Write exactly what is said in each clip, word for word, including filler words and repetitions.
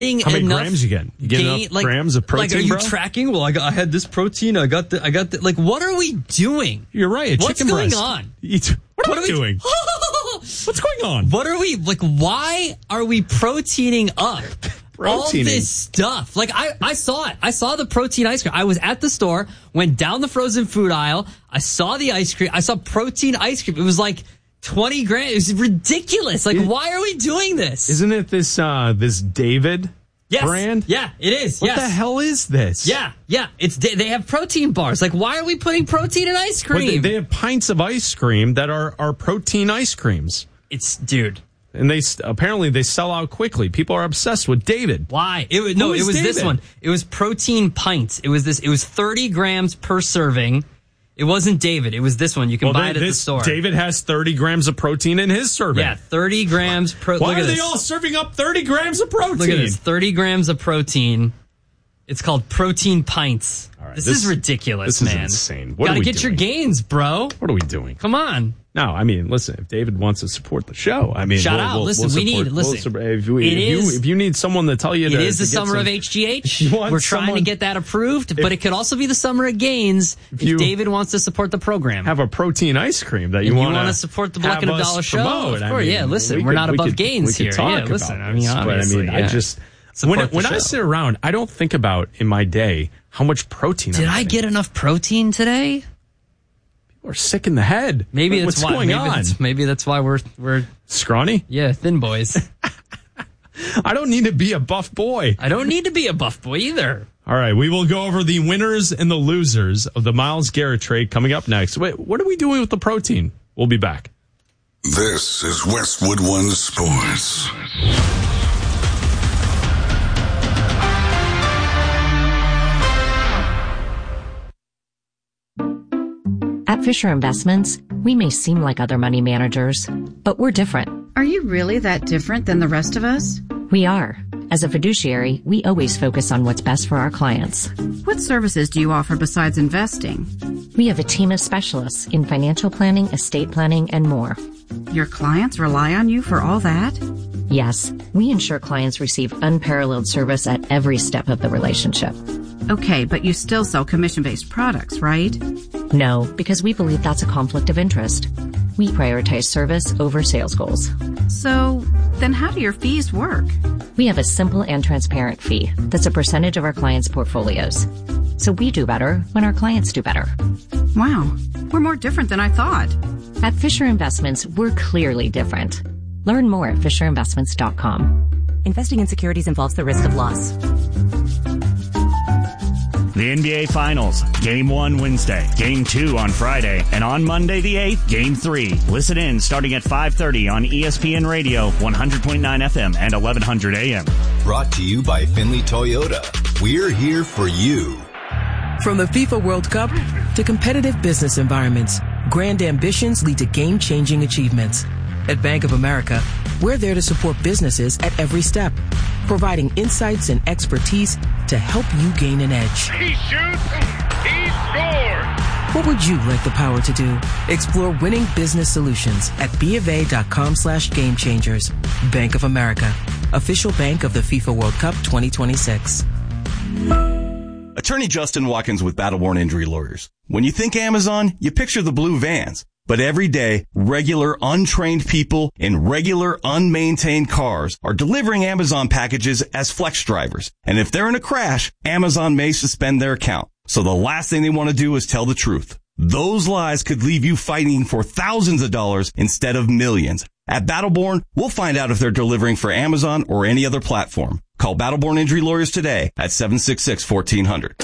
How many grams you get? You get gain, enough like, grams of protein, Like, are you bro? tracking? Well, I, got, I had this protein. I got the. I got the. Like, what are we doing? You're right. A What's chicken going breast. on? Eat, what, What are are we we- doing? What's going on? What are we like? Why are we proteining up all Proteining. this stuff? Like, I, I saw it. I saw the protein ice cream. I was at the store, went down the frozen food aisle. I saw the ice cream. I saw protein ice cream. It was like twenty grams. It was ridiculous. Like, It- why are we doing this? Isn't it this uh, this David yes. brand? Yeah, it is. What yes. the hell is this? Yeah, yeah. It's they they have protein bars. Like, why are we putting protein in ice But cream? they, they have pints of ice cream that are, are protein ice creams. it's dude. And they apparently they sell out quickly. People are obsessed with David. Why? It was, no, Who it is was this David? one. It was protein pints. It was this. It was thirty grams per serving. It wasn't David. It was this one. You can Well, buy they- it at the this- store. David has thirty grams of protein in his serving. Yeah, thirty grams per. Why look are at they this. all serving up thirty grams of protein? Look at this. thirty grams of protein. It's called protein pints. right, this, this- is ridiculous, this is man. insane. What are Gotta we get your doing? gains, bro. What are we doing? Come on. No, I mean, listen, if David wants to support the show, I mean, Shout we'll, out. We'll, Listen, we'll we support, need- we'll listen, support- if, we, it if, you, is- if you need someone to tell you It to, is the to get summer some- of H G H. You want We're trying someone- to get that approved, but it could also be the summer of gains if, you David wants to support the program. have a protein ice cream that If you you want wanna support the Black have and us Dollar show, promote. of I course, mean, yeah, listen, we we're could- not we above could- gains we could here. talk Yeah, about listen, I this, mean, but obviously, I mean, I yeah. just Support when, the when I show. sit around, I don't think about in my day how much protein. Did I'm I getting. get enough protein today? People are sick in the head. Maybe What- that's what's why. going maybe on? That's, maybe that's why we're we're Scrawny? yeah thin boys. I don't need to be a buff boy. I don't need to be a buff boy either. All right, we will go over the winners and the losers of the Myles Garrett trade coming up next. Wait, what are we doing with the protein? We'll be back. This is Westwood One Sports. At Fisher Investments, we may seem like other money managers, but we're different. Are you really that different than the rest of us? We are. As a fiduciary, we always focus on what's best for our clients. What services do you offer besides investing? We have a team of specialists in financial planning, estate planning, and more. Your clients rely on you for all that? Yes, we ensure clients receive unparalleled service at every step of the relationship. Okay, but you still sell commission-based products, right? No, because we believe that's a conflict of interest. We prioritize service over sales goals. So, then how do your fees work? We have a simple and transparent fee that's a percentage of our clients' portfolios. So we do better when our clients do better. Wow, we're more different than I thought. At Fisher Investments, we're clearly different. Learn more at fisher investments dot com. Investing in securities involves the risk of loss. The N B A Finals, Game one Wednesday, Game two on Friday, and on Monday the eighth, Game three. Listen in starting at five thirty on E S P N Radio, one hundred point nine F M and eleven hundred A M. Brought to you by Finley Toyota. We're here for you. From the FIFA World Cup to competitive business environments, grand ambitions lead to game-changing achievements. At Bank of America, we're there to support businesses at every step, providing insights and expertise to help you gain an edge. He shoots, he scores! What would you like the power to do? Explore winning business solutions at BofA.com slash game changers. Bank of America, official bank of the FIFA World Cup twenty twenty-six. Attorney Justin Watkins with Battleborn Injury Lawyers. When you think Amazon, you picture the blue vans. But every day, regular untrained people in regular unmaintained cars are delivering Amazon packages as flex drivers. And if they're in a crash, Amazon may suspend their account. So the last thing they want to do is tell the truth. Those lies could leave you fighting for thousands of dollars instead of millions. At Battleborn, we'll find out if they're delivering for Amazon or any other platform. Call Battleborn Injury Lawyers today at seven six six, one four zero zero.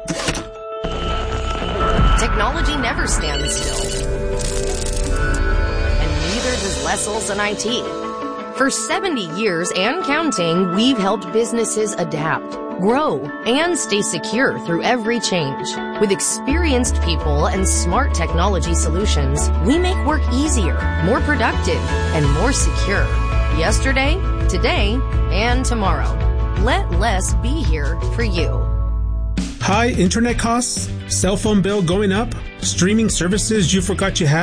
Technology never stands still. And neither does Wessels and I T. For seventy years and counting, we've helped businesses adapt, grow, and stay secure through every change. With experienced people and smart technology solutions, we make work easier, more productive, and more secure. Yesterday, today, and tomorrow. Let less be here for you. High internet costs? Cell phone bill going up? Streaming services you forgot you had?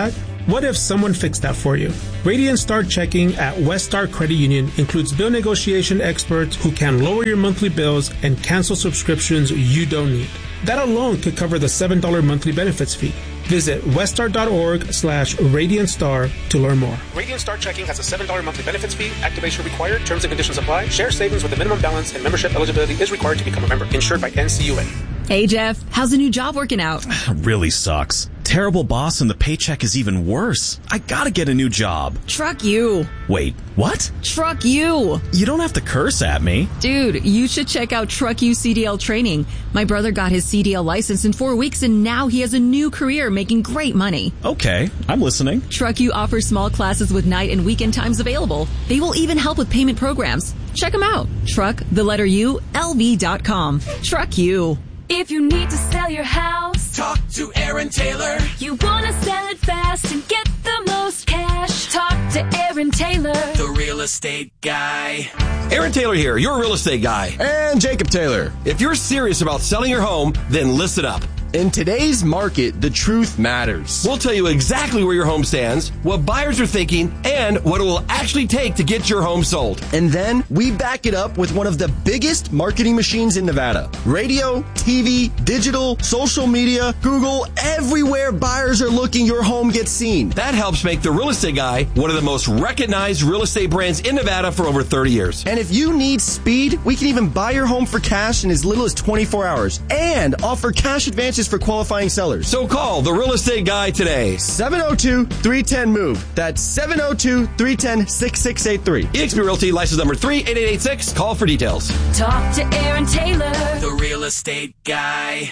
What if someone fixed that for you? Radiant Star Checking at West Star Credit Union includes bill negotiation experts who can lower your monthly bills and cancel subscriptions you don't need. That alone could cover the seven dollars monthly benefits fee. Visit weststar.org slash Radiant Star to learn more. Radiant Star Checking has a seven dollars monthly benefits fee. Activation required. Terms and conditions apply. Share savings with a minimum balance and membership eligibility is required to become a member. Insured by N C U A. Hey, Jeff. How's the new job working out? Really sucks. Terrible boss and the paycheck is even worse. I gotta get a new job. Truck you. Wait, what? Truck you. You don't have to curse at me. Dude, you should check out Truck You C D L training. My brother got his C D L license in four weeks and now he has a new career making great money. Okay, I'm listening. Truck You offers small classes with night and weekend times available. They will even help with payment programs. Check them out. Truck, the letter U, L V dot com. Truck You. If you need to sell your house, talk to Aaron Taylor. You want to sell it fast and get the most cash, talk to Aaron Taylor, the real estate guy. Aaron Taylor here, your real estate guy. And Jacob Taylor. If you're serious about selling your home, then listen up. In today's market, the truth matters. We'll tell you exactly where your home stands, what buyers are thinking, and what it will actually take to get your home sold. And then we back it up with one of the biggest marketing machines in Nevada. Radio, T V, digital, social media, Google, everywhere buyers are looking, your home gets seen. That helps make the Real Estate Guy one of the most recognized real estate brands in Nevada for over thirty years. And if you need speed, we can even buy your home for cash in as little as twenty-four hours and offer cash advances for qualifying sellers. So call the Real Estate Guy today. seven oh two, three one oh, MOVE. That's seven oh two, three one oh, six six eight three. eXp Realty, license number three eight eight eight six. Call for details. Talk to Aaron Taylor, the Real Estate Guy.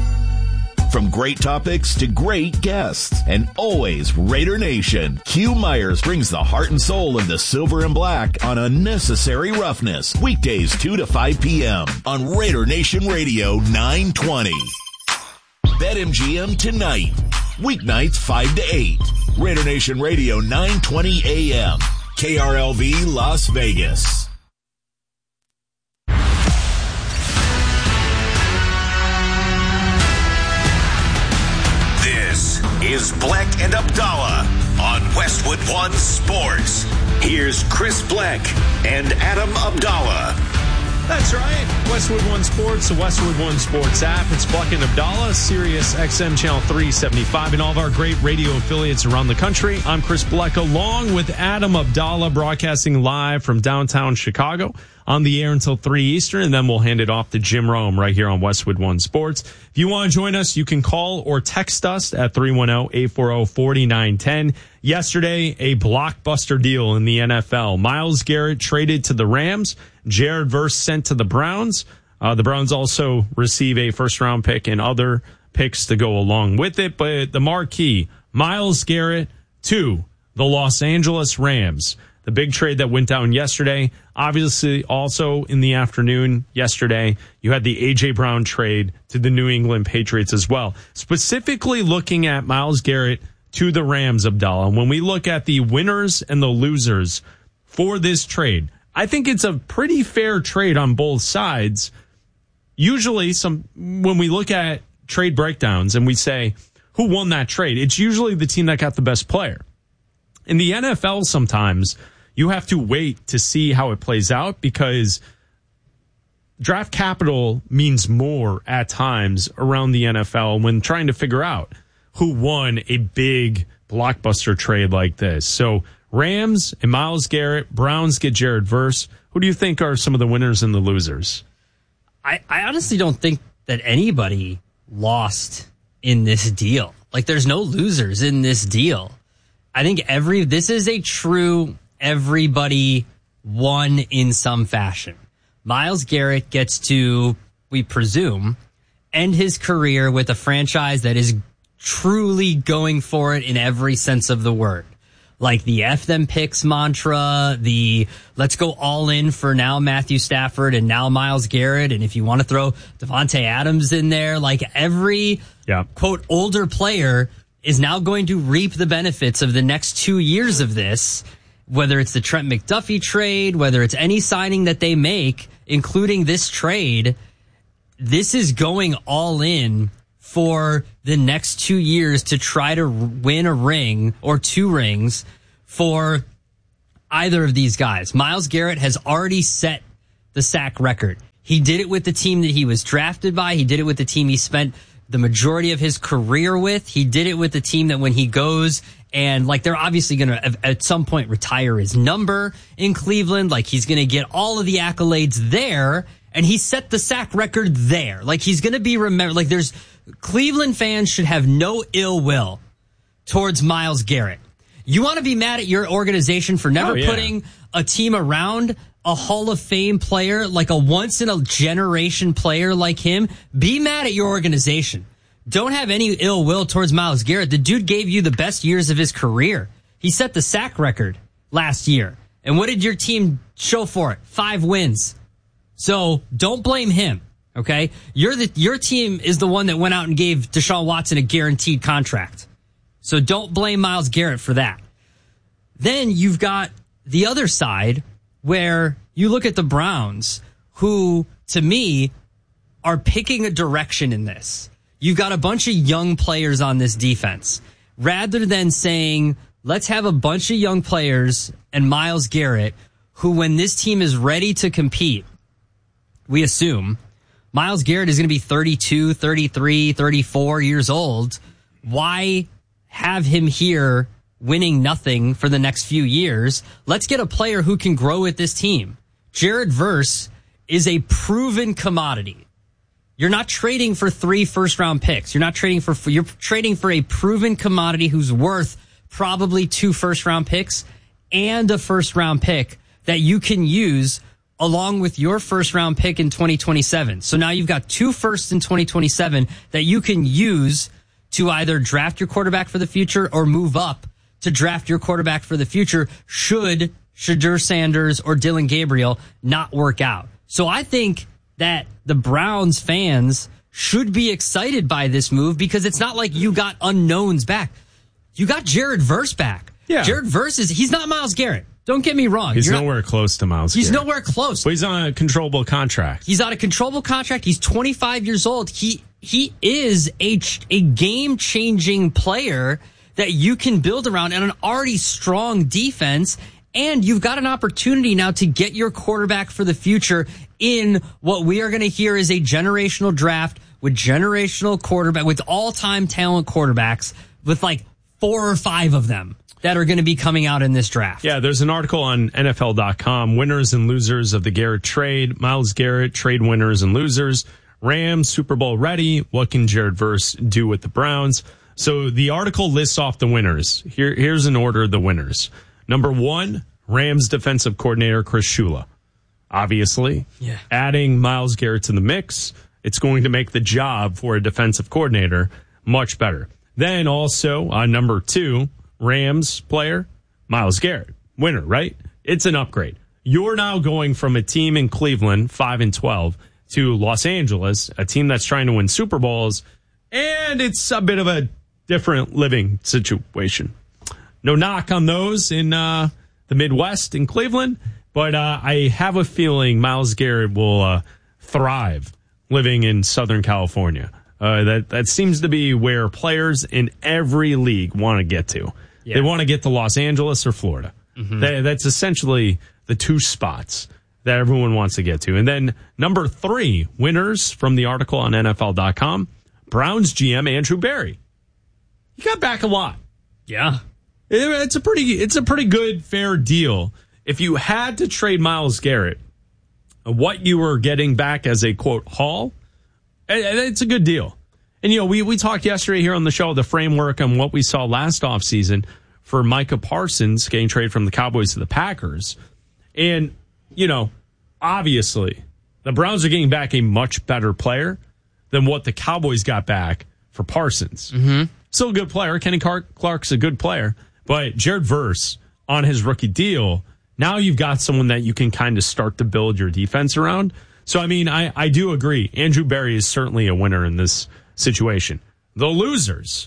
From great topics to great guests, and always Raider Nation, Q Myers brings the heart and soul of the silver and black on Unnecessary Roughness. Weekdays two to five p.m. on Raider Nation Radio nine twenty. BetMGM tonight. Weeknights five to eight. Raider Nation Radio nine twenty a.m. K R L V Las Vegas. This is Bleck and Abdallah on Westwood One Sports. Here's Chris Bleck and Adam Abdallah. That's right. Westwood One Sports, the Westwood One Sports app. It's Bleck and Abdallah, Sirius X M Channel three seventy-five, and all of our great radio affiliates around the country. I'm Chris Bleck, along with Adam Abdallah, broadcasting live from downtown Chicago on the air until three Eastern, and then we'll hand it off to Jim Rome right here on Westwood One Sports. If you want to join us, you can call or text us at three one zero, eight four zero, four nine one zero. Yesterday, a blockbuster deal in the N F L. Myles Garrett traded to the Rams. Jared Verse sent to the Browns. Uh, the Browns also receive a first-round pick and other picks to go along with it. But the marquee, Myles Garrett to the Los Angeles Rams. The big trade that went down yesterday. Obviously, also in the afternoon yesterday, you had the A J. Brown trade to the New England Patriots as well. Specifically looking at Myles Garrett to the Rams, Abdallah. When we look at the winners and the losers for this trade, I think it's a pretty fair trade on both sides. Usually, some when we look at trade breakdowns and we say, who won that trade? It's usually the team that got the best player. In the N F L, sometimes you have to wait to see how it plays out because draft capital means more at times around the N F L when trying to figure out who won a big blockbuster trade like this. So Rams and Myles Garrett, Browns get Jared Verse. Who do you think are some of the winners and the losers? I, I honestly don't think that anybody lost in this deal. Like, there's no losers in this deal. I think every this is a true everybody won in some fashion. Myles Garrett gets to, we presume, end his career with a franchise that is truly going for it in every sense of the word. Like the F them picks mantra, the let's go all in for now Matthew Stafford and now Myles Garrett. And if you want to throw Devontae Adams in there, like every yeah. quote older player is now going to reap the benefits of the next two years of this, whether it's the Trent McDuffie trade, whether it's any signing that they make, including this trade. This is going all in for the next two years to try to win a ring or two rings for either of these guys. Myles Garrett has already set the sack record. He did it with the team that he was drafted by. He did it with the team he spent the majority of his career with. He did it with the team that when he goes and like they're obviously going to at some point retire his number in Cleveland. Like he's going to get all of the accolades there, and he set the sack record there. Like he's going to be remembered. Like there's Cleveland fans should have no ill will towards Myles Garrett. You want to be mad at your organization for never oh, yeah. putting a team around a Hall of Fame player, like a once in a generation player like him? Be mad at your organization. Don't have any ill will towards Myles Garrett. The dude gave you the best years of his career. He set the sack record last year. And what did your team show for it? Five wins. So don't blame him. Okay. You're the, your team is the one that went out and gave Deshaun Watson a guaranteed contract. So don't blame Myles Garrett for that. Then you've got the other side where you look at the Browns, who, to me, are picking a direction in this. You've got a bunch of young players on this defense. Rather than saying, let's have a bunch of young players and Myles Garrett, who, when this team is ready to compete, we assume, Myles Garrett is going to be thirty-two, thirty-three, thirty-four years old. Why have him here winning nothing for the next few years? Let's get a player who can grow with this team. Jared Verse is a proven commodity. You're not trading for three first round picks. You're not trading for, you're trading for a proven commodity who's worth probably two first round picks and a first round pick that you can use along with your first round pick in twenty twenty-seven. So now you've got two firsts in twenty twenty-seven that you can use to either draft your quarterback for the future or move up to draft your quarterback for the future should Shadur Sanders or Dylan Gabriel not work out. So I think that the Browns fans should be excited by this move because it's not like you got unknowns back. You got Jared Verse back. Yeah. Jared Verse is, he's not Myles Garrett. Don't get me wrong. He's You're nowhere not, close to Myles He's Garrett. nowhere close. But he's on a controllable contract. He's on a controllable contract. He's twenty-five years old. He he is a, a game-changing player that you can build around and an already strong defense. And you've got an opportunity now to get your quarterback for the future in what we are going to hear is a generational draft with generational quarterback, with all-time talent quarterbacks, with like four or five of them that are going to be coming out in this draft. Yeah, there's an article on N F L dot com, winners and losers of the Garrett trade. Myles Garrett, trade winners and losers. Rams, Super Bowl ready. What can Jared Verse do with the Browns? So the article lists off the winners. Here, here's an order of the winners. Number one, Rams defensive coordinator Chris Shula. Obviously, yeah. Adding Myles Garrett to the mix, it's going to make the job for a defensive coordinator much better. Then also, uh, number two, Rams player, Myles Garrett. Winner, right? It's an upgrade. You're now going from a team in Cleveland, five and twelve, to Los Angeles, a team that's trying to win Super Bowls, and it's a bit of a different living situation. No knock on those in uh, the Midwest in Cleveland, but uh, I have a feeling Myles Garrett will uh, thrive living in Southern California. Uh, that, that seems to be where players in every league want to get to. Yeah. They want to get to Los Angeles or Florida. Mm-hmm. That, that's essentially the two spots that everyone wants to get to. And then number three, winners from the article on N F L dot com, Browns G M Andrew Berry. He got back a lot. Yeah. It's a pretty, it's a pretty good, fair deal. If you had to trade Myles Garrett, what you were getting back as a quote haul, it's a good deal. And, you know, we, we talked yesterday here on the show, the framework on what we saw last offseason for Micah Parsons getting traded from the Cowboys to the Packers. And, you know, obviously the Browns are getting back a much better player than what the Cowboys got back for Parsons. Mm-hmm. Still a good player. Kenny Clark's a good player. But Jared Verse on his rookie deal, now you've got someone that you can kind of start to build your defense around. So, I mean, I, I do agree. Andrew Berry is certainly a winner in this situation. The losers,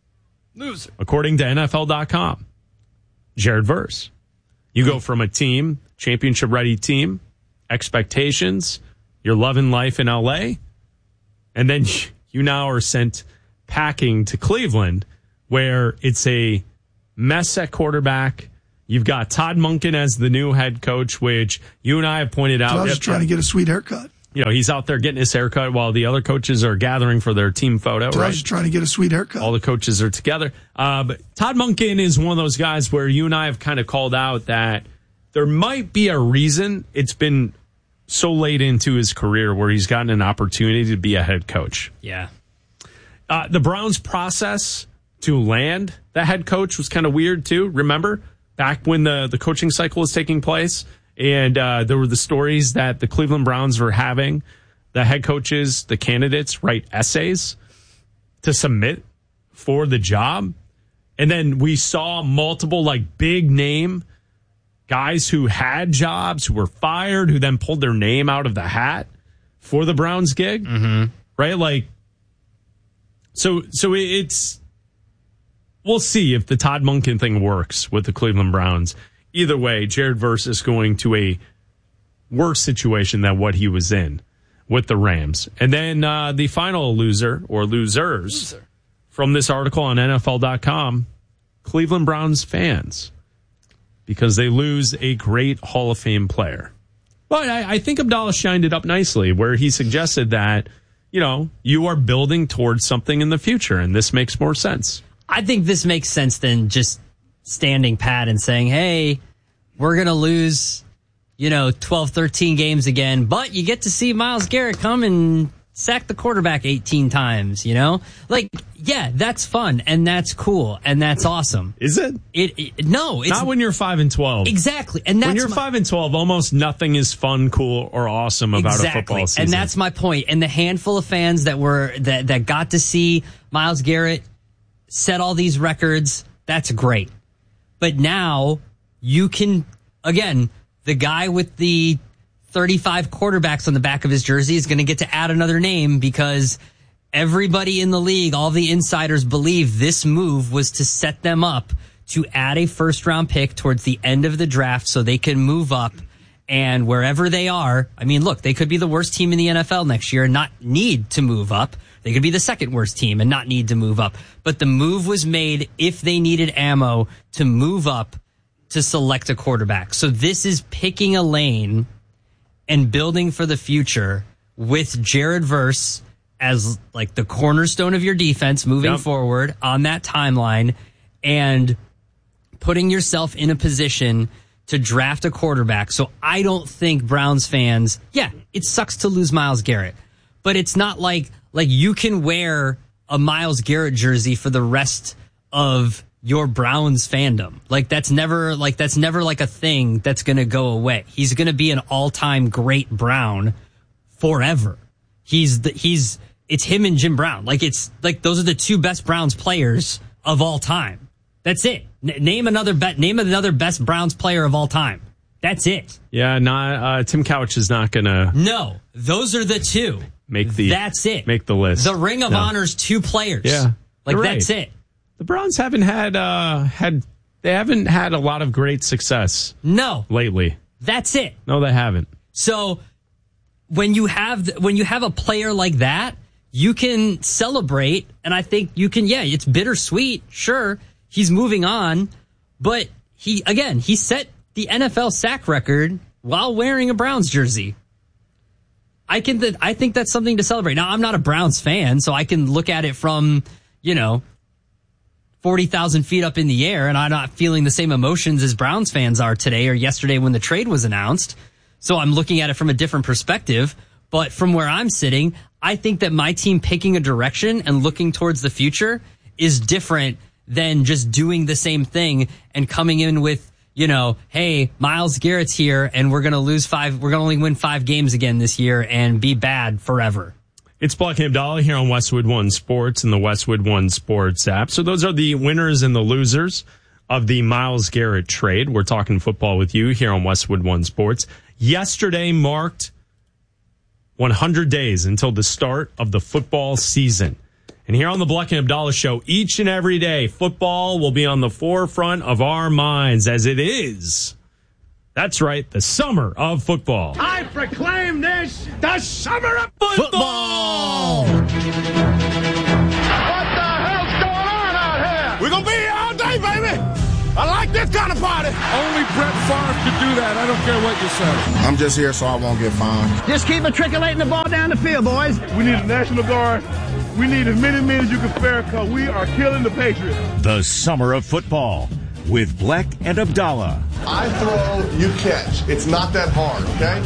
Loser. according to N F L dot com, Jared Verse. You go from a team, championship-ready team, expectations, you're loving life in L A, and then you now are sent packing to Cleveland, where it's a mess at quarterback. You've got Todd Monken as the new head coach, which you and I have pointed out. I was just trying to get a sweet haircut. You know, he's out there getting his haircut while the other coaches are gathering for their team photo. I right? was just trying to get a sweet haircut. All the coaches are together. Uh, but Todd Monken is one of those guys where you and I have kind of called out that there might be a reason it's been so late into his career where he's gotten an opportunity to be a head coach. Yeah. Uh, the Browns' process to land the head coach was kind of weird, too. Remember, back when the, the coaching cycle was taking place? And uh, there were the stories that the Cleveland Browns were having the head coaches, the candidates, write essays to submit for the job. And then we saw multiple, like, big name guys who had jobs, who were fired, who then pulled their name out of the hat for the Browns gig. Mm-hmm. Right? Like, so, so it's, we'll see if the Todd Monken thing works with the Cleveland Browns. Either way, Jared Verse is going to a worse situation than what he was in with the Rams. And then uh, the final loser or losers loser. from this article on N F L dot com, Cleveland Browns fans, because they lose a great Hall of Fame player. But I, I think Abdallah shined it up nicely where he suggested that, you know, you are building towards something in the future, and this makes more sense. I think this makes sense than just standing pat and saying, hey, we're going to lose, you know, twelve, thirteen games again, but you get to see Myles Garrett come and sack the quarterback eighteen times, you know? Like, yeah, that's fun, and that's cool, and that's awesome. Is it? It, it no, it's not when you're five and twelve. Exactly. And that's when you're my, five and twelve, almost nothing is fun, cool, or awesome about exactly. a football season. And that's my point. And the handful of fans that were that, that got to see Myles Garrett set all these records, that's great. But now you can, again, the guy with the thirty-five quarterbacks on the back of his jersey is going to get to add another name because everybody in the league, all the insiders believe this move was to set them up to add a first round pick towards the end of the draft so they can move up. And wherever they are, I mean, look, they could be the worst team in the N F L next year and not need to move up. They could be the second worst team and not need to move up. But the move was made if they needed ammo to move up to select a quarterback. So this is picking a lane and building for the future with Jared Verse as like the cornerstone of your defense moving yep. forward on that timeline and putting yourself in a position to draft a quarterback. So I don't think Browns fans, yeah, it sucks to lose Myles Garrett, but it's not like, like you can wear a Myles Garrett jersey for the rest of your Browns fandom. Like that's never, like that's never like a thing that's going to go away. He's going to be an all-time great Brown forever. He's the, he's, it's him and Jim Brown. Like it's like those are the two best Browns players of all time. That's it. N- name another bet. Name another best Browns player of all time. That's it. Yeah, not uh, Tim Couch is not gonna. No, those are the two. Make the. That's it. Make the list. The Ring of no. Honor's two players. Yeah, like right. that's it. The Browns haven't had uh, had they haven't had a lot of great success. No, lately. That's it. No, they haven't. So when you have when you have a player like that, you can celebrate, and I think you can. Yeah, it's bittersweet. Sure. He's moving on, but he, again, he set the N F L sack record while wearing a Browns jersey. I can, th- I think that's something to celebrate. Now, I'm not a Browns fan, so I can look at it from, you know, forty thousand feet up in the air, and I'm not feeling the same emotions as Browns fans are today or yesterday when the trade was announced. So I'm looking at it from a different perspective. But from where I'm sitting, I think that my team picking a direction and looking towards the future is different than just doing the same thing and coming in with, you know, hey, Myles Garrett's here and we're going to lose five. We're going to only win five games again this year and be bad forever. It's Black and Abdallah here on Westwood One Sports and the Westwood One Sports app. So those are the winners and the losers of the Myles Garrett trade. We're talking football with you here on Westwood One Sports. Yesterday marked one hundred days until the start of the football season. And here on the Black and Abdallah Show, each and every day, football will be on the forefront of our minds as it is. That's right, the summer of football. I proclaim this the summer of football! football! this kind of party. Only Brett Favre could do that. I don't care what you say. I'm just here so I won't get fined. Just keep matriculating the ball down the field, boys. We need a National Guard. We need as many men as you can spare because we are killing the Patriots. The Summer of Football with Bleck and Abdallah. I throw, you catch. It's not that hard, okay?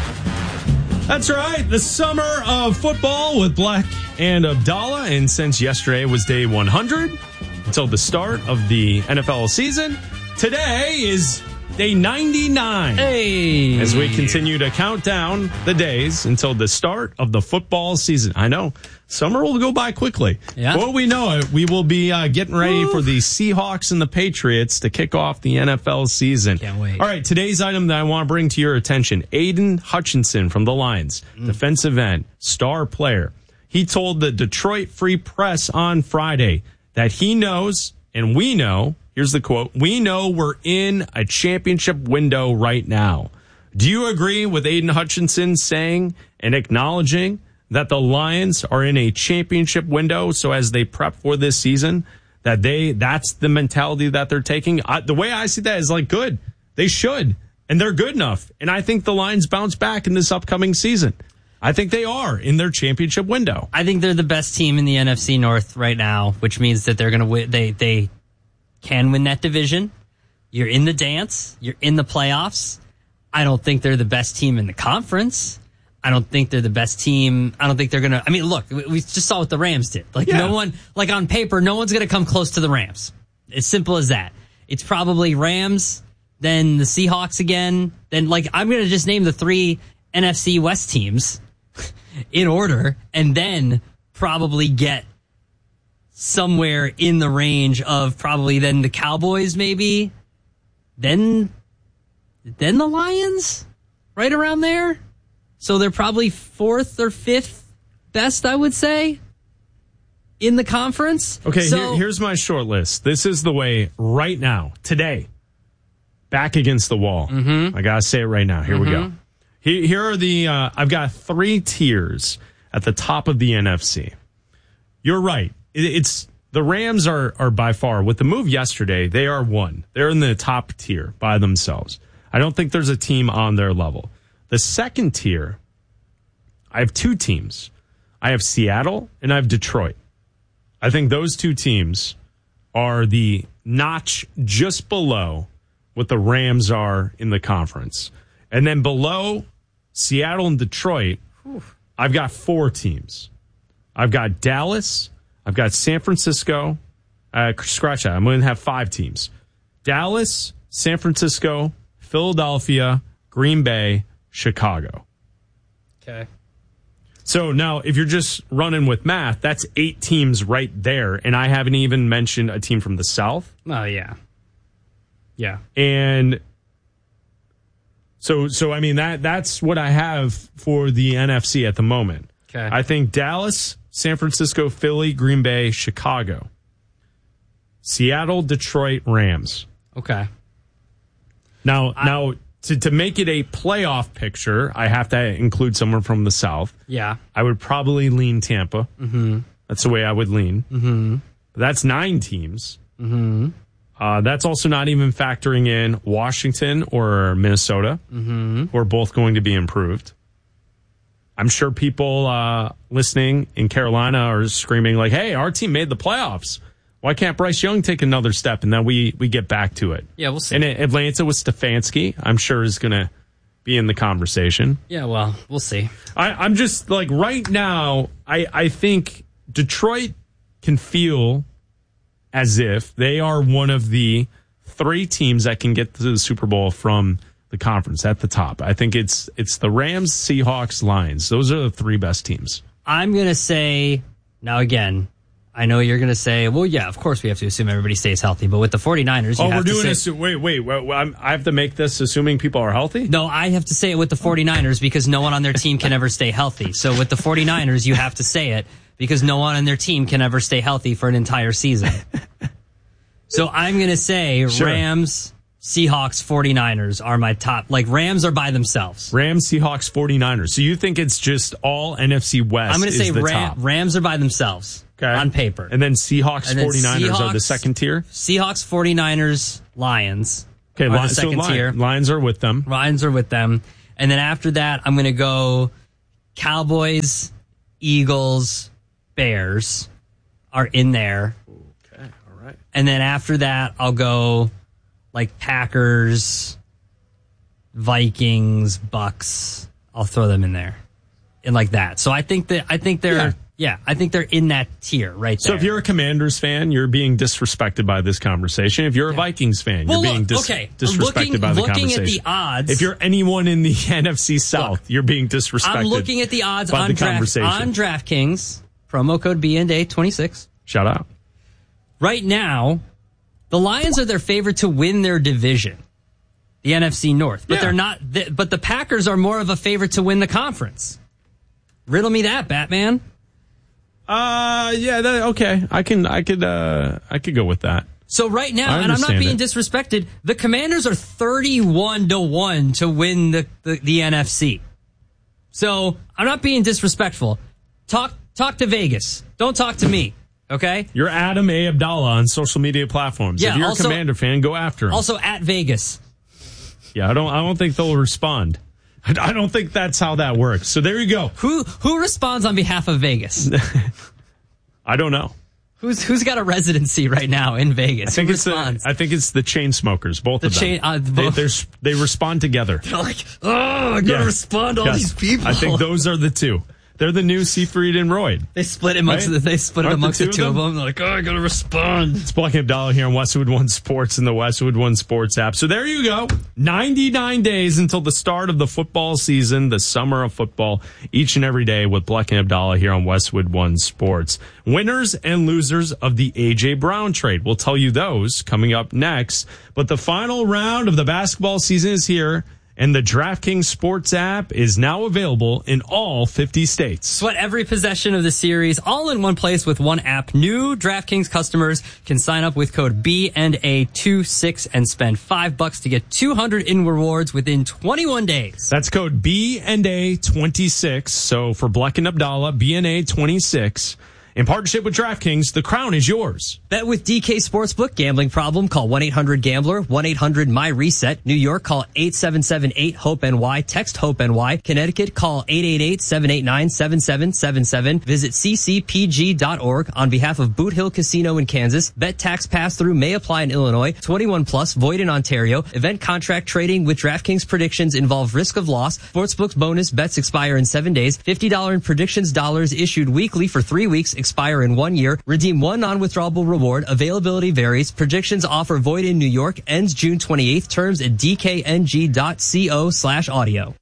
That's right. The Summer of Football with Bleck and Abdallah. And since yesterday was day one hundred until the start of the N F L season, today is day ninety-nine. Hey. As we continue to count down the days until the start of the football season. I know summer will go by quickly. Yeah. Before we know it, we will be uh, getting ready Ooh. for the Seahawks and the Patriots to kick off the N F L season. Can't wait. All right, today's item that I want to bring to your attention, Aiden Hutchinson from the Lions, mm. defensive end, star player. He told the Detroit Free Press on Friday that he knows, and we know, here's the quote, we know we're in a championship window right now. Do you agree with Aiden Hutchinson saying and acknowledging that the Lions are in a championship window? So as they prep for this season, that they, that's the mentality that they're taking. I, the way I see that is like, good. They should. And they're good enough. And I think the Lions bounce back in this upcoming season. I think they are in their championship window. I think they're the best team in the N F C North right now, which means that they're going to win. They, they can win that division. You're in the dance. You're in the playoffs. I don't think they're the best team in the conference. I don't think they're the best team. I don't think they're going to, I mean, look, we just saw what the Rams did. Like, yeah. no one, like on paper, no one's going to come close to the Rams. As simple as that. It's probably Rams, then the Seahawks again. Then, like, I'm going to just name the three N F C West teams in order, and then probably get somewhere in the range of probably then the Cowboys, maybe, then, then the Lions, right around there. So they're probably fourth or fifth best, I would say, in the conference. Okay, so, here, here's my short list. This is the way right now, today, back against the wall. Mm-hmm. I gotta say it right now. Here mm-hmm. we go. Here, here are the, uh, I've got three tiers at the top of the N F C. You're right. It, it's, the Rams are, are by far, with the move yesterday, they are one. They're in the top tier by themselves. I don't think there's a team on their level. The second tier, I have two teams. I have Seattle and I have Detroit. I think those two teams are the notch just below what the Rams are in the conference. And then below Seattle and Detroit, I've got four teams. I've got Dallas. I've got San Francisco. Uh, scratch that. I'm going to have five teams. Dallas, San Francisco, Philadelphia, Green Bay, Chicago. Okay. So now, if you're just running with math, that's eight teams right there. And I haven't even mentioned a team from the South. Oh, yeah. Yeah. And so, so I mean, that that's what I have for the N F C at the moment. Okay. I think Dallas, San Francisco, Philly, Green Bay, Chicago. Seattle, Detroit, Rams. Okay. Now, I, now to, to make it a playoff picture, I have to include someone from the South. Yeah. I would probably lean Tampa. Mm-hmm. That's the way I would lean. Mm-hmm. But that's nine teams. Mm-hmm. Uh, that's also not even factoring in Washington or Minnesota, mm-hmm. who are both going to be improved. I'm sure people uh, listening in Carolina are screaming like, hey, our team made the playoffs. Why can't Bryce Young take another step? And then we, we get back to it. Yeah, we'll see. And Atlanta with Stefanski, I'm sure is going to be in the conversation. Yeah, well, we'll see. I, I'm just like right now, I, I think Detroit can feel as if they are one of the three teams that can get to the Super Bowl from the conference at the top. I think it's it's the Rams, Seahawks, Lions. Those are the three best teams. I'm going to say, now again, I know you're going to say, well, yeah, of course we have to assume everybody stays healthy. But with the 49ers, you oh, have we're doing to this. say, Wait, wait, wait I'm, I have to make this assuming people are healthy? No, I have to say it with the 49ers because no one on their team can ever stay healthy. So with the 49ers, you have to say it because no one on their team can ever stay healthy for an entire season. So I'm going to say sure. Rams, Seahawks, 49ers are my top. Like, Rams are by themselves. Rams, Seahawks, 49ers. So you think it's just all N F C West? I'm going to say the Ram, top. Rams are by themselves. Okay. On paper. And then Seahawks, And then 49ers are the Seahawks- second tier? Seahawks, 49ers, Lions. Okay, are Lions, the so second Lion- tier. Lions are with them. Lions are with them. And then after that, I'm going to go Cowboys, Eagles, Bears are in there. Okay, all right. And then after that, I'll go like Packers, Vikings, Bucks. I'll throw them in there. And like that. So I think that, I think they're, yeah, yeah I think they're in that tier right there. So if you're a Commanders fan, you're being disrespected by this conversation. If you're a yeah. Vikings fan, well, you're being dis- okay. disrespected looking, by the looking conversation. Looking at the odds. If you're anyone in the N F C South, look, you're being disrespected. I'm looking at the odds on, the draft, on DraftKings. Promo code B N A twenty-six. Shout out. Right now, the Lions are their favorite to win their division, the N F C North. But yeah. they're not. But the Packers are more of a favorite to win the conference. Riddle me that, Batman. Uh, yeah, that, okay. I can, I could, uh, I could go with that. So right now, and I'm not being it. disrespected, the Commanders are thirty-one to one to win the, the, the N F C. So I'm not being disrespectful. Talk, talk to Vegas. Don't talk to me. Okay? You're Adam A. Abdallah on social media platforms. Yeah, if you're also, a Commander fan, go after him. Also at Vegas. Yeah, I don't, I don't think they'll respond. I don't think that's how that works. So there you go. Who who responds on behalf of Vegas? I don't know. Who's who's got a residency right now in Vegas? I think Who it's the, responds? I think it's the chain smokers, both the of them. Chain, uh, both. They, they respond together. They're like, oh, I gotta yeah. respond to all yes. these people. I think those are the two. They're the new Seyfried and Royd. They split it amongst right? the, they split it amongst the two, the two of them? them. They're like, oh, I gotta respond. It's Black and Abdallah here on Westwood One Sports and the Westwood One Sports app. So there you go. ninety-nine days until the start of the football season, the summer of football, each and every day with Black and Abdallah here on Westwood One Sports. Winners and losers of the A J Brown trade. We'll tell you those coming up next. But the final round of the basketball season is here. And the DraftKings Sports app is now available in all fifty states. Sweat every possession of the series all in one place with one app. New DraftKings customers can sign up with code B N A twenty-six and spend five bucks to get two hundred in rewards within twenty-one days. That's code B N A twenty-six. So for Black and Abdallah, B N A twenty-six. In partnership with DraftKings, the crown is yours. Bet with D K Sportsbook. Gambling problem? Call one eight hundred gambler, one eight hundred my reset. New York, call eight seven seven eight hope N Y. Text HOPE-NY. Connecticut, call eight eight eight seven eight nine seven seven seven seven. Visit c c p g dot org on behalf of Boot Hill Casino in Kansas. Bet tax pass-through may apply in Illinois. twenty-one plus, void in Ontario. Event contract trading with DraftKings predictions involve risk of loss. Sportsbook's bonus bets expire in seven days. fifty dollars in predictions dollars issued weekly for three weeks. Expire in one year. Redeem one non-withdrawable reward. Availability varies. Predictions offer void in New York. Ends June twenty-eighth. Terms at d k n g dot co slash audio.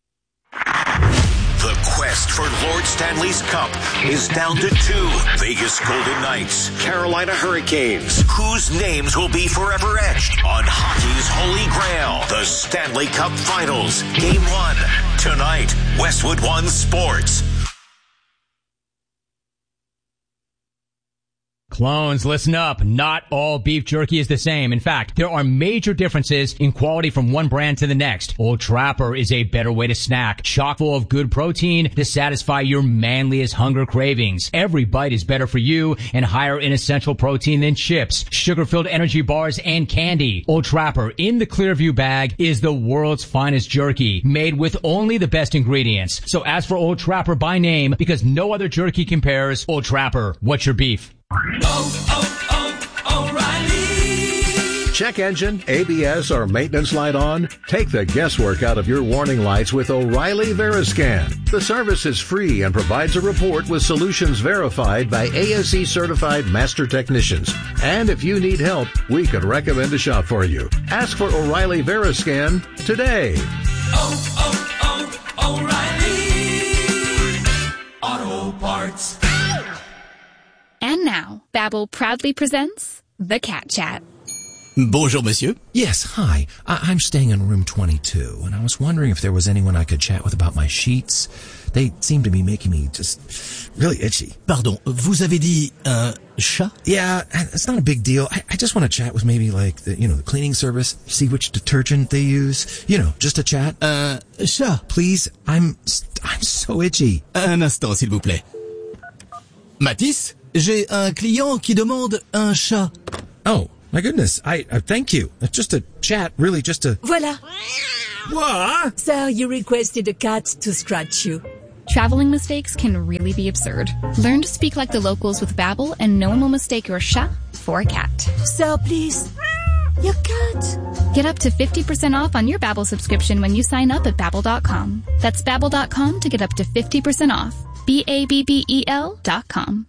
The quest for Lord Stanley's Cup is down to two. Vegas Golden Knights, Carolina Hurricanes. Whose names will be forever etched on hockey's holy grail? The Stanley Cup Finals. Game one. Tonight, Westwood One Sports. Clones, listen up. Not all beef jerky is the same. In fact, there are major differences in quality from one brand to the next. Old Trapper is a better way to snack, chock full of good protein to satisfy your manliest hunger cravings. Every bite is better for you and higher in essential protein than chips, sugar-filled energy bars, and candy. Old Trapper in the Clearview bag is the world's finest jerky, made with only the best ingredients. So ask for Old Trapper by name because no other jerky compares. Old Trapper, what's your beef? Oh, oh, oh, O'Reilly. Check engine, A B S, or maintenance light on? Take the guesswork out of your warning lights with O'Reilly Veriscan. The service is free and provides a report with solutions verified by A S E certified master technicians. And if you need help, we could recommend a shop for you. Ask for O'Reilly Veriscan today. Oh, oh, oh, O'Reilly Auto Parts. And now, Babbel proudly presents The Cat Chat. Bonjour, monsieur. Yes, hi. I- I'm staying in room twenty-two, and I was wondering if there was anyone I could chat with about my sheets. They seem to be making me just really itchy. Pardon, vous avez dit un chat? Yeah, it's not a big deal. I, I just want to chat with maybe like the, you know, the cleaning service, see which detergent they use. You know, just a chat. Un chat? Please, I'm I'm so itchy. Un instant, s'il vous plaît. Matisse? J'ai un client qui demande un chat. Oh, my goodness. I, I thank you. It's just a chat, really just a... Voilà. What? Sir, you requested a cat to scratch you. Traveling mistakes can really be absurd. Learn to speak like the locals with Babbel, and no one will mistake your chat for a cat. Sir, please. Your cat. Get up to fifty percent off on your Babbel subscription when you sign up at Babbel dot com. That's Babbel dot com to get up to fifty percent off. B A B B E L dot com.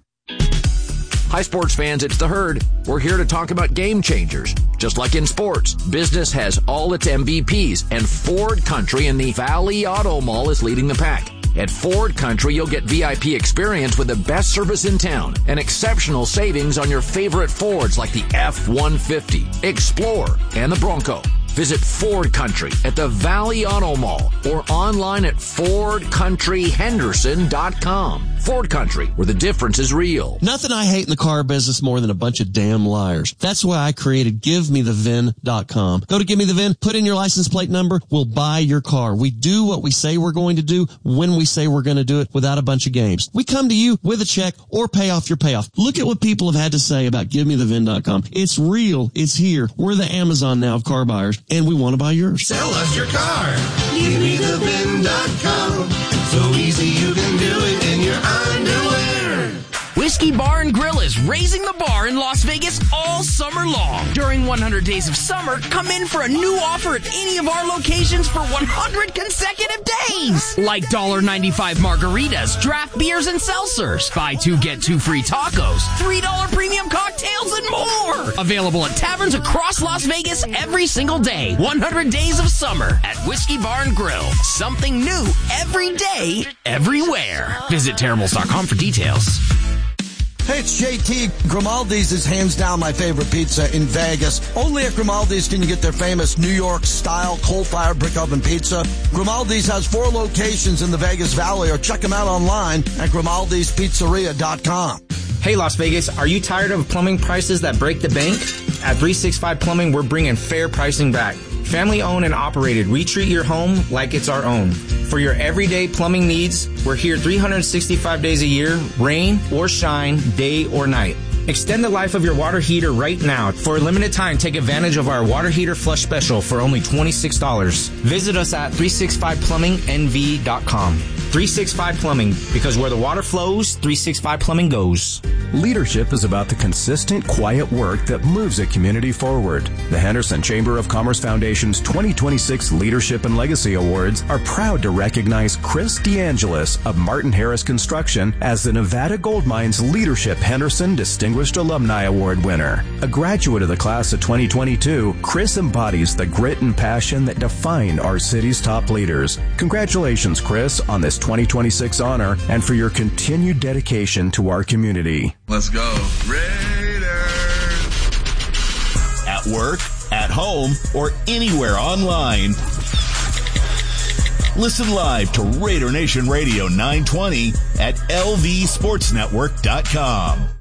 Hi, sports fans, it's The Herd. We're here to talk about game changers. Just like in sports, business has all its M V Ps, and Ford Country in the Valley Auto Mall is leading the pack. At Ford Country, you'll get V I P experience with the best service in town and exceptional savings on your favorite Fords like the F one fifty, Explorer, and the Bronco. Visit Ford Country at the Valley Auto Mall or online at ford country henderson dot com. Ford Country, where the difference is real. Nothing I hate in the car business more than a bunch of damn liars. That's why I created give me the V I N dot com. Go to Give Me The V I N, put in your license plate number, we'll buy your car. We do what we say we're going to do when we say we're going to do it without a bunch of games. We come to you with a check or pay off your payoff. Look at what people have had to say about give me the V I N dot com. It's real. It's here. We're the Amazon now of car buyers, and we want to buy yours. Sell us your car. Give me the V I N dot com. So easy you can do it in your underwear. Whiskey Bar and Grill is raising the bar in Las Vegas all summer long. During one hundred Days of Summer, come in for a new offer at any of our locations for one hundred consecutive days. Like one dollar ninety-five margaritas, draft beers, and seltzers. Buy two, get two free tacos. three dollars premium cocktails and more. Available at taverns across Las Vegas every single day. one hundred Days of Summer at Whiskey Bar and Grill. Something new every day, everywhere. Visit terribles dot com for details. Hey, it's J T. Grimaldi's is hands down my favorite pizza in Vegas. Only at Grimaldi's can you get their famous New York-style coal-fired brick oven pizza. Grimaldi's has four locations in the Vegas Valley, or check them out online at grimaldis pizzeria dot com. Hey, Las Vegas, are you tired of plumbing prices that break the bank? At three sixty-five Plumbing, we're bringing fair pricing back. Family owned and operated, we treat your home like it's our own. For your everyday plumbing needs, we're here three hundred sixty-five days a year, rain or shine, day or night. Extend the life of your water heater right now. For a limited time, take advantage of our water heater flush special for only twenty-six dollars. Visit us at three sixty-five plumbing N V dot com. three sixty-five Plumbing, because where the water flows, three sixty-five Plumbing goes. Leadership is about the consistent, quiet work that moves a community forward. The Henderson Chamber of Commerce Foundation's twenty twenty-six Leadership and Legacy Awards are proud to recognize Chris DeAngelis of Martin Harris Construction as the Nevada Gold Mines Leadership Henderson Distinguished Alumni Award winner. A graduate of the class of twenty twenty-two, Chris embodies the grit and passion that define our city's top leaders. Congratulations, Chris, on this twenty twenty-six honor and for your continued dedication to our community. Let's go. Raiders! At work, at home, or anywhere online. Listen live to Raider Nation Radio nine twenty at L V sports network dot com.